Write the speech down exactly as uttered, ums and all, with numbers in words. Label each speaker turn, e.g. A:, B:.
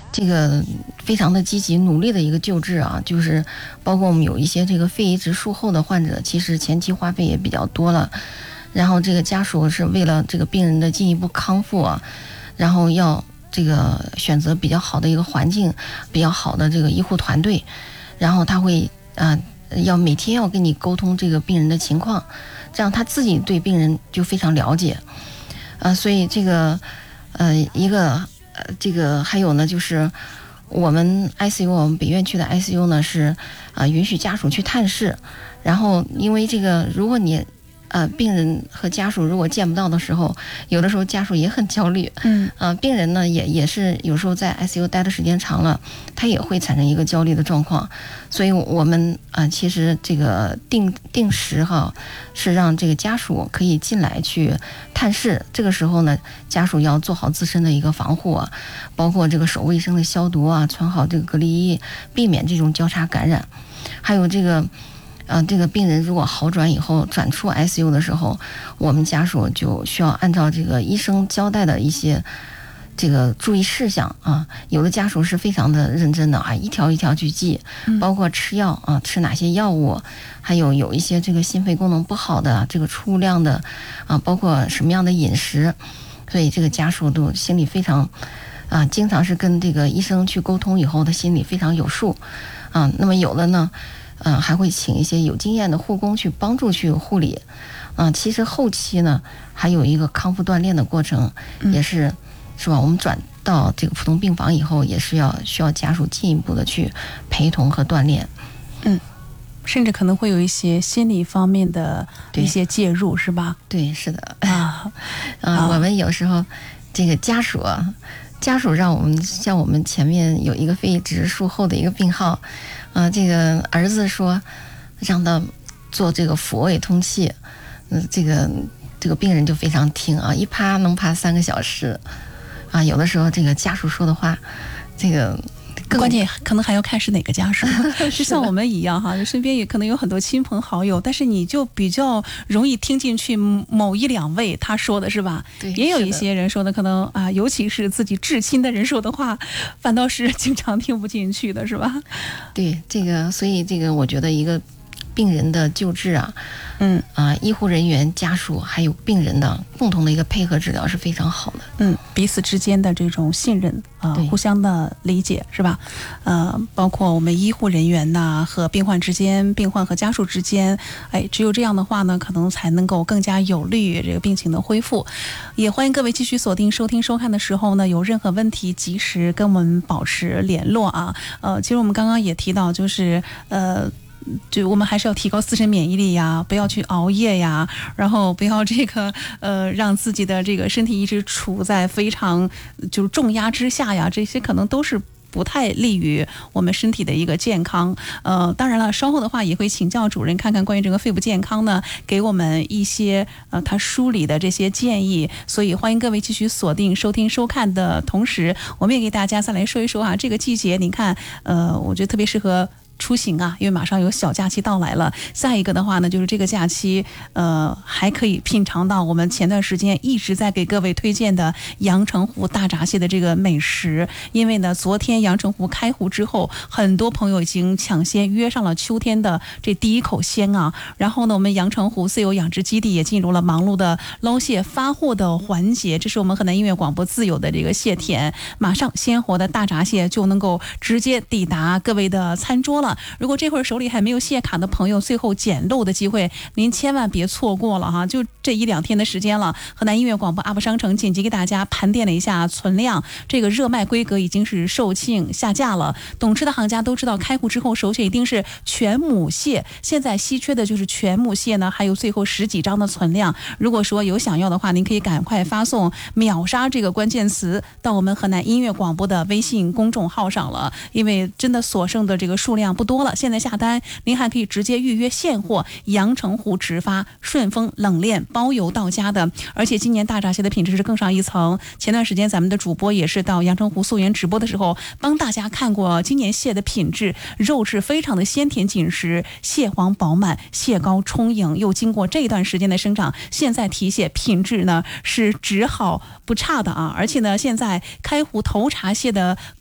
A: 这个非常的积极努力的一个救治啊，就是包括我们有一些这个肺移植术后的患者，其实前期花费也比较多了，然后这个家属是为了这个病人的进一步康复啊，然后要这个选择比较好的一个环境，比较好的这个医护团队，然后他会啊、呃、要每天要跟你沟通这个病人的情况，这样他自己对病人就非常了解，呃，所以这个呃一个呃这个还有呢，就是我们 I C U 我们北院区的 I C U 呢是啊、呃、允许家属去探视，然后因为这个如果你呃，病人和家属如果见不到的时候，有的时候家属也很焦虑，
B: 嗯，
A: 呃，病人呢也也是有时候在 I C U 待的时间长了，他也会产生一个焦虑的状况，所以我们啊、呃，其实这个定定时哈，是让这个家属可以进来去探视，这个时候呢，家属要做好自身的一个防护啊，包括这个手卫生的消毒啊，穿好这个隔离衣，避免这种交叉感染，还有这个。呃，这个病人如果好转以后转出 I C U 的时候，我们家属就需要按照这个医生交代的一些这个注意事项啊。有的家属是非常的认真的啊，一条一条去记，包括吃药啊，吃哪些药物，还有有一些这个心肺功能不好的这个出量的啊，包括什么样的饮食，所以这个家属都心里非常啊，经常是跟这个医生去沟通以后，他心里非常有数啊。那么有的呢。嗯、呃，还会请一些有经验的护工去帮助去护理，嗯、呃，其实后期呢还有一个康复锻炼的过程，也是，是吧？我们转到这个普通病房以后，也是要需要家属进一步的去陪同和锻炼，
B: 嗯，甚至可能会有一些心理方面的一些介入，是吧？
A: 对，是的
B: 啊，
A: 啊，啊我们有时候这个家属啊。家属让我们像我们前面有一个肺移植术后的一个病号，呃，这个儿子说让他做这个腹位通气，嗯、呃，这个这个病人就非常听啊，一趴能趴三个小时，啊，有的时候这个家属说的话，这个。
B: 关键可能还要看是哪个家属，就像我们一样哈，身边也可能有很多亲朋好友，但是你就比较容易听进去某一两位他说的是吧？
A: 对，
B: 也有一些人说的可能啊，尤其是自己至亲的人说的话，反倒是经常听不进去的是吧？
A: 对，这个，所以这个我觉得一个病人的救治啊，
B: 嗯
A: 啊，医护人员、家属还有病人的共同的一个配合治疗是非常好的。
B: 嗯，彼此之间的这种信任啊、呃，互相的理解是吧？呃，包括我们医护人员呐和病患之间、病患和家属之间，哎，只有这样的话呢，可能才能够更加有利于这个病情的恢复。也欢迎各位继续锁定收听收看的时候呢，有任何问题及时跟我们保持联络啊。呃，其实我们刚刚也提到，就是呃。就我们还是要提高自身免疫力呀，不要去熬夜呀，然后不要这个呃让自己的这个身体一直处在非常就是重压之下呀，这些可能都是不太利于我们身体的一个健康。呃，当然了，稍后的话也会请教主任看看关于这个肺部健康呢，给我们一些呃他梳理的这些建议。所以欢迎各位继续锁定收听收看的同时，我们也给大家再来说一说啊，这个季节你看，呃，我觉得特别适合。出行啊，因为马上有小假期到来了。下一个的话呢，就是这个假期，呃，还可以品尝到我们前段时间一直在给各位推荐的阳澄湖大闸蟹的这个美食。因为呢，昨天阳澄湖开湖之后，很多朋友已经抢先约上了秋天的这第一口鲜啊。然后呢，我们阳澄湖自由养殖基地也进入了忙碌的捞蟹发货的环节。这是我们河南音乐广播自有的这个蟹田，马上鲜活的大闸蟹就能够直接抵达各位的餐桌了。如果这会儿手里还没有蟹卡的朋友，最后捡漏的机会您千万别错过了哈！就这一两天的时间了，河南音乐广播 U P 商城紧急给大家盘点了一下存量，这个热卖规格已经是售罄下架了。懂吃的行家都知道，开户之后首选一定是全母蟹，现在稀缺的就是全母蟹呢，还有最后十几张的存量。如果说有想要的话，您可以赶快发送秒杀这个关键词到我们河南音乐广播的微信公众号上了，因为真的所剩的这个数量不多了，现在下单您还可以直接预约现货，阳澄湖直发，顺丰冷链包邮到家的。而且今年大闸蟹的品质是更上一层，前段时间咱们的主播也是到阳澄湖溯源直播的时候帮大家看过今年蟹的品质，肉质非常的鲜甜紧实，蟹黄饱满，蟹膏充盈，又经过这段时间的生长，现在提蟹品质呢是只好不差的啊！而且呢，现在开湖头闸蟹的